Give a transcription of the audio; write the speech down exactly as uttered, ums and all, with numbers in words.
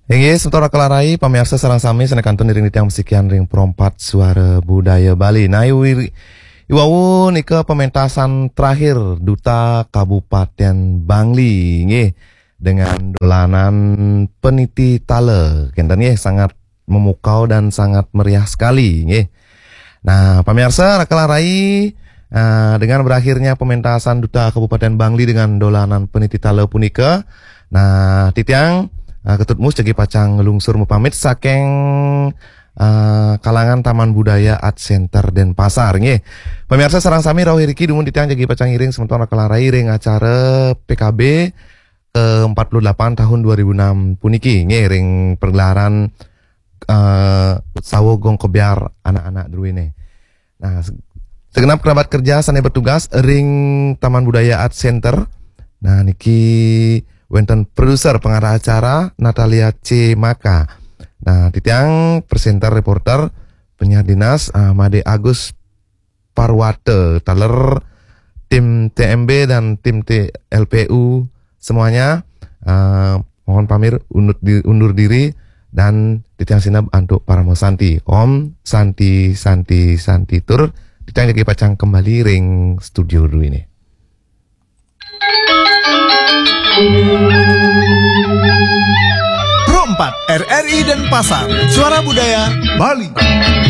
Inggih, sementara kelarai pamirsa sarang sami senekantun ring tiang musikian ring perompat suara budaya Bali. Nah, iwi iwawu nika pementasan terakhir Duta Kabupaten Bangli nggih dengan dolanan peniti tale. Kenten nggih sangat memukau dan sangat meriah sekali nggih. Nah, pamirsa kelarai uh, dengan berakhirnya pementasan Duta Kabupaten Bangli dengan dolanan peniti tale punika. Nah, titiang Uh, ketut mus jagi pacang ngelungsur mupamit saking uh, kalangan Taman Budaya Art Center Denpasar nggih. Pemirsa sareng sami rawuh riki dumun titiang jagi pacang iring sementara kelarai ring acara P K B ke empat puluh delapan tahun dua ribu enam puniki nggih ring pergelaran uh, sawo gong kebiar anak-anak druine. Nah, segenap kerabat kerja sana bertugas ring Taman Budaya Art Center. Nah, niki wenten produser pengarah acara Natalia C. Maka. Nah, titiang presenter reporter penyiar dinas uh, Made Agus Parwate, taler tim T M B dan tim T L P U semuanya uh, mohon pamir undur, di, undur diri dan titiang sinab untuk para Santi. Om Santi Santi Santi tur titiang lagi pacang kembali ring studio dulu ini. Pro empat R R I Denpasar, Suara Budaya Bali.